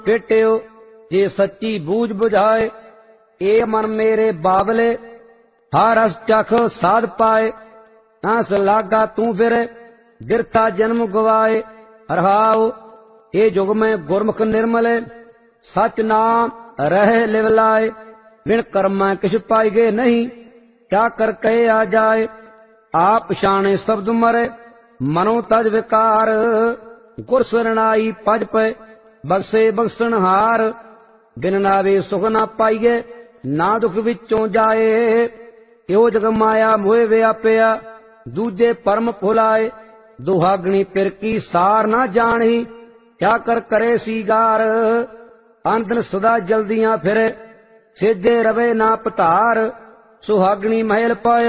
पेटियो जे सच्ची बूझ बुझाए। ए मन मेरे बाबले हर रस चख साध पाए। नास लागा तू फिर बिरथा जन्म गवाए। रहाओ ए जुग में गुरमुख निर्मले सच नाम रहे लिवलाए। बिन कर्म किछ पाइगे नहीं क्या कर कहे आ जाए। आप पछाणे शब्द मरे मनो तज विकार। गुर सरणाई पज पे बख्शे बख्शण हार। बिन नावे सुख ना पाइए ना दुख विचों जाए। यो जग माया मोह व्यापिया दूजे परम भुलाए। दुहागणी पिर की सार ना जानी क्या कर करे सीगार। अंदन सदा जल्दियां फिरे सेजे रवे ना पतार। सुहागणी महल पाए